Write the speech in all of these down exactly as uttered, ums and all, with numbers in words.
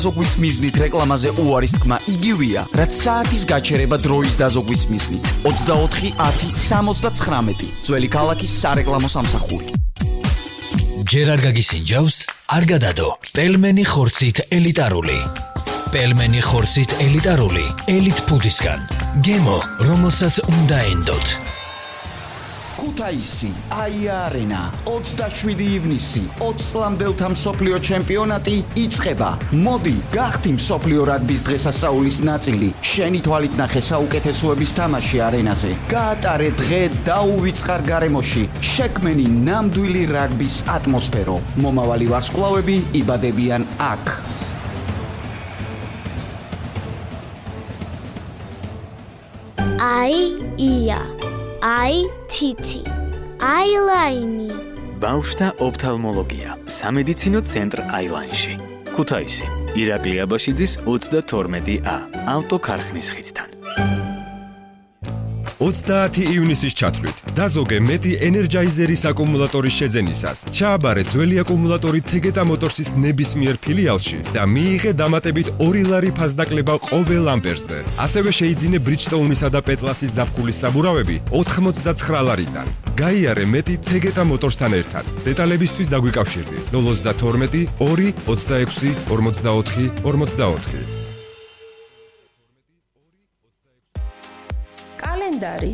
დაზოგვის მიზნით რეკლამაზე უარის თქმა იგივეა, რაც საათის გაჩერება დროის დაზოგვის მიზნით. ოცდაოთხი ათი სამოცდაცხრამეტი ძველი ქალაქის სარეკლამო სამსახური. ჯერ არ გაგისინჯავს, არ გადადო. პელმენი ხორცით ელიტარული. პელმენი ხორცით ელიტარული, ელიტ ფუდისგან. გემო, რომელსაც უნდა ენდოთ. ქუთაისი, აია არენა, ოცდაშვიდი ივნისი, ოცს ლამდელთა მსოფლიო ჩემპიონატი იწყება. მოდი, გახდი მსოფლიო რაგბის დღესასწაულის ნაწილი. შენი თვალით ნახე საუკეთესოების თამაში არენაზე. გაატარე დღე დაუვიწყარ გარემოში. შექმენი ნამდვილი რაგბის ატმოსფერო. მომავალი ვარსკვლავები იბადებიან აქ. აი ია აი თითი აილაინი ბავშვთა ოფთალმოლოგია სამედიცინო ცენტრ აილაინში ქუთაისი ირაკლი აბაშიძის ოცდათორმეტი ა ავტოქარხნის ხიდთან ოცდაათი ივნისის ჩათვლით დაზოგე მეტი ენერჯაიზერის აკუმულატორის შეძენისას. ჩააბარე ძველი აკუმულატორი თეგეტა მოტორსის ნებისმიერ ფილიალში და მიიღე დამატებით ორი ლარი ფასდაკლება ყოველ ამპერზე. ასევე შეიძინე ბრიჯსტოუნისა და პეტლასის ზაფხულის საბურავები ოთხმოცდაცხრა ლარიდან. გაიარე მეტი თეგეტა მოტორსთან ერთად. დეტალებისთვის დაგვიკავშირდი ნულ ოცდათორმეტი ორი ოცდაექვსი ორმოცდაოთხი ორმოცდაოთხი. კალენდარი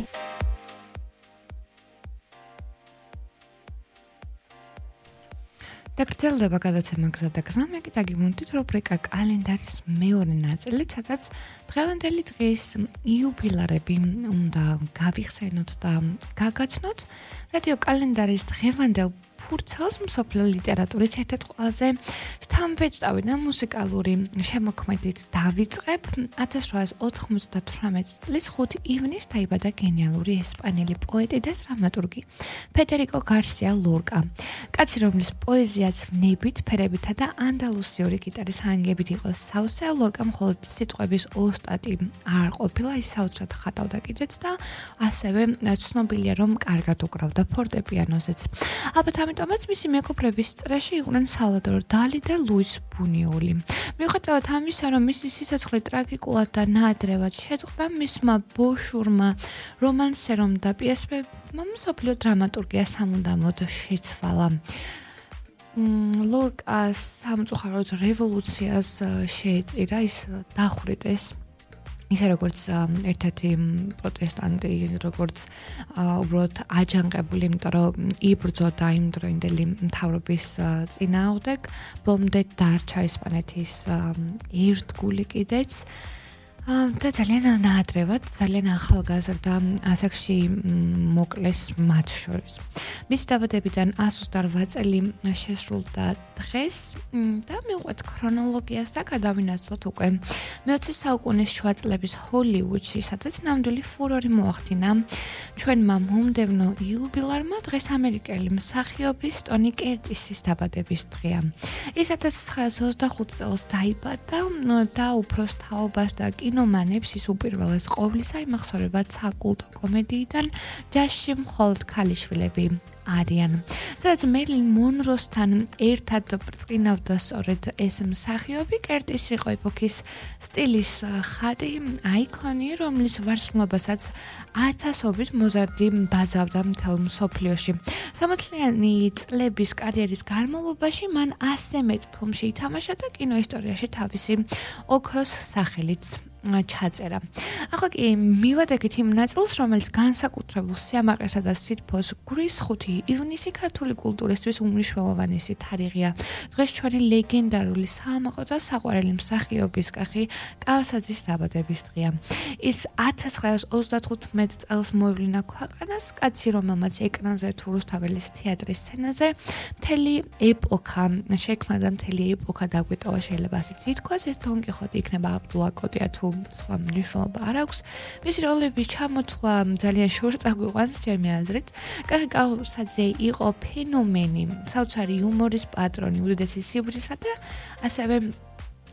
დაგრძელდება გადაცემა გზა და გზა. მე კი დაგიბრუნდით რუბრიკა კალენდარის მეორე ნაწილი, სადაც დღევანდელი დღის იუბილარები უნდა გავიხსენოთ და გაგაცნოთ. რადიო კალენდარის დღევანდელ ფურცელს მსოფლიო ლიტერატურის ერთ-ერთ ყველაზე შთამბეჭდავი და მუსიკალური შემოქმედით დავიწყებ. ათას რვაას ოთხმოცდათვრამეტი წლის ხუთი ივნისს დაიბადა გენიალური ესპანელი პოეტი და დრამატურგი ფედერიკო გარსია ლორკა. კაცი, რომლის პოეზიაც ნებით, ფერებითა და ანდალუსიური გიტარის ანგებით იყო სავსე, ლორკა მხოლოდ სიტყვების ოსტატი არ ყოფილა, ის საოცრად ხატავდა კიდეც და ასევე ცნობილია, რომ კარგად უკრავდა ფორტეპიანოზეც. ალბათ ამიტომაც მისი მეგობრების წრეში იყვნენ სალვადორ დალი და ლუის ბუნიოლი. მიუხედავად ამისა, რომ მისი სიცოცხლე ტრაგიკულად და ნაადრევად შეწყდა, მისმა ბოშურმა რომანსერომ და პიესებმა მსოფლიო დრამატურგია სამუდამოდ შეცვალა. ლორკა სამწუხაროდ რევოლუციას შეეწირა, ის დახვრიტეს. ისე როგორც ერთ-ერთი პროტესტანტი, როგორც უბრალოდ აჯანყებული, იმიტომ რომ იბრძოდა იმ დროინდელი მთავრობის წინააღმდეგ, ბოლომდე დარჩა ესპანეთის ერთგული კიდეც. და ძალიან ნაადრევად, ძალიან ახალგაზრდა ასაკში მოკლეს მათ შორის. მისი დაბადებიდან ას ოცდაორ წელი შესრულდა დღეს და მივყვეთ ქრონოლოგიას და გადავინაცვლოთ უკვე მეოცე საუკუნის შუა წლების ჰოლივუდში, სადაც ნამდვილი ფურორი მოახდინა ჩვენმა მომდევნო იუბილარმა. დღეს ამერიკელი მსახიობის ტონი კერტისის დაბადების დღეა. ის ათას ცხრაას ოცდახუთ წელს დაიბადა და უფროს თაობას და კინომანებს ის უპირველეს ყოვლისა იმახსოვრება საკულტო კომედიიდან ჯაშში მხოლოდ ქალიშვილები არიან. სადაც მერილინ მონროსთან ერთად ბრწყინავდა სწორედ ეს მსახიობი. კერტის იყო ეპოქის სტილის ხატი, აიკონი, რომლის ვარსკვლობასაც ათასობით მოზარდი ბაძავდა მთელ მსოფლიოში. სამოცლიანი წლების კარიერის განმავლობაში მან ასზე მეტ ფილმში ითამაშა და კინოისტორიაში თავისი ოქროს სახელიც ჩაწერა. ახლა კი მივადგეთ იმ ნაწილს, რომელიც განსაკუთრებულ სიამაყესა და სითბოს გვრის. ხუთი ივნისი ქართული კულტურისთვის უმნიშვნელოვანესი თარიღია. დღეს ჩვენი ლეგენდარული საამაყო და საყვარელი მსახიობის კახი კავსაძის დაბადების დღეა. ის ათას ცხრაას ოცდათხუთმეტ წელს მოევლინა ქვეყანას, კაცი, რომელმაც ეკრანზე თუ რუსთაველის თეატრის სცენაზე მთელი ეპოქა შექმნა და მთელი ეპოქა დაგვიტოვა, შეიძლება ასეც ითქვას. ეს დონ კიხოტი იქნება აბდულა კოტია თუ სხვა მნიშვნელობა არ აქვს. მისი როლების ჩამოთვლა ძალიან შორს წაგვიყვანს ჩემი აზრით. კახი კავსაძე იყო ფენომენი, საოცარი იუმორის პატრონი, უდიდესი სიბრძისა და ასევე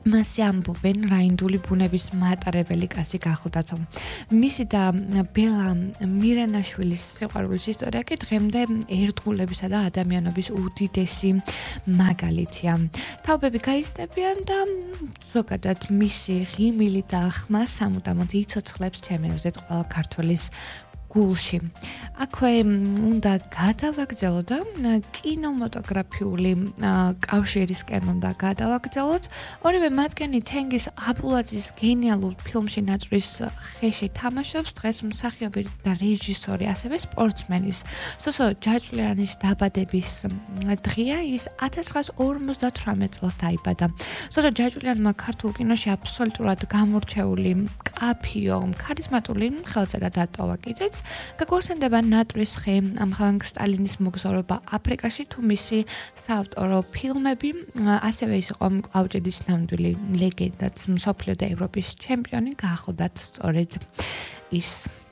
მასე ამბობენ რაინდული ბუნების მატარებელი კაცი გახლდათო. მისი და ბელა მირანაშვილის სიყვარულის ისტორია კი დღემდე ერთგულებისა და ადამიანობის უდიდესი მაგალითია. თაობები გაიზრდებიან და ზოგადად მისი ღიმილი და ხმა სამუდამოდ იცოცხლებს ჩემი აზრით ყველა ქართველის გულში. აქვე უნდა გადავაგრძელოთ და კინომატოგრაფიული კავშირისკენ უნდა გადავაგრძელოთ. ორივე მათგანი თენგის აბულაძის გენიალურ ფილმში ნატრის ხეში თამაშობს. დღეს მსახიობი და რეჟისორი, ასევე სპორტსმენის სოსო ჯაჭვლიანის დაბადების დღეა. ის ათას ცხრაას ორმოცდათვრამეტ წელს დაიბადა. სოსო ჯაჭვლიანმა ქართულ კინოში აბსოლუტურად გამორჩეული, მკაფიო, ქარიზმატული ხელწერა დატოვა კიდეც. გაგოსენდება ნატრის ხე, ამხანგ სტალინის მოგზაურობა აფრიკაში თუ მისი საავტორო ფილმები, ასევე ის იყო მკლავჭედის ნამდვილი ლეგენდაც, მსოფლიო და ევროპის ჩემპიონი გახლდათ სწორედ ის.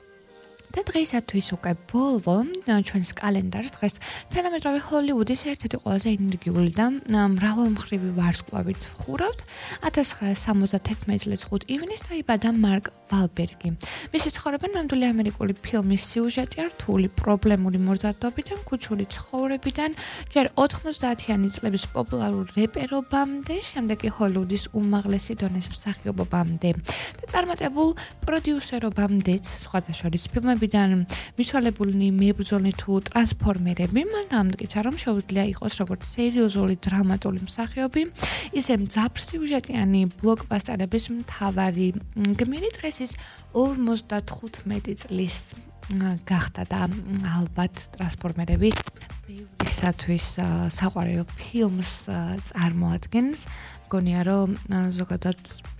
და დღეისათვის უკვე ბოლო ჩვენს კალენდარს დღეს თანამედროვე ჰოლივუდის ერთ-ერთი ყველაზე ენერგიული და მრავალმხრივი ვარსკვლავით ხურავთ. ათას ცხრაას სამოცდათერთმეტი წლის ხუთი ივნისს დაიბადა მარკ ვალბერგი. მისი ცხოვრება ნამდვილი ამერიკული ფილმის სიუჟეტია, რთული პრობლემური მოზარდობიდან, ქუჩური ცხოვრებიდან, ჯერ ოთხმოცდაათიანი წლების პოპულარულ რეპერობამდე, შემდეგ კი ჰოლივუდის უმაღლესი დონის მსახიობობამდე და წარმატებულ პროდიუსერობამდეც, სხვადასხვა ფილმები მიცვალებულნი, მებრძოლნი თუ ტრანსფორმერები, მან ამტკიცა, რომ შეუძლია იყოს როგორც სერიოზული დრამატული მსახიობი, ისე მძაფრსიუჟეტიანი ბლოკბასტერების მთავარი გმირი. დღეს ის ორმოცდათხუთმეტი წლის გახდა და ალბათ ტრანსფორმერები ბევრისათვის საყვარელ ფილმს წარმოადგენს. მგონია, რომ ზოგადად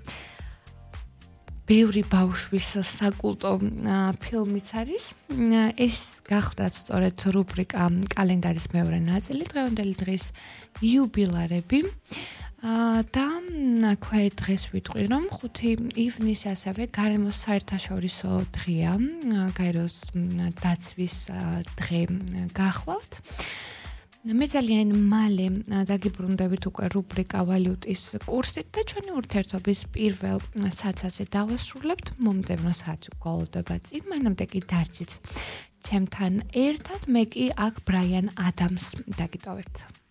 ბევრი ბავშვის საკულტო ფილმიც არის. ეს გახლდათ სწორედ რუბრიკა კალენდარის მეორე ნაწილი, დღევანდელი დღის იუბილარები. და აქვე დღეს ვიტყვი, რომ ხუთი ივნისი ასევე გარემოს საერთაშორისო დღეა, გაეროს დაცვის დღე გახლავთ. მე ძალიან მალე დაგიბრუნდებით უკვე რუბრიკა ვალუტის კურსით და ჩვენი ურთიერთობის პირველ საცაზე დავასრულებთ. მომდევნო საათი გვალდება წინ, მანამდე კი დარჩით ჩემთან ერთად. მე კი აქ ბრაიან ადამს დაგიტოვებთ.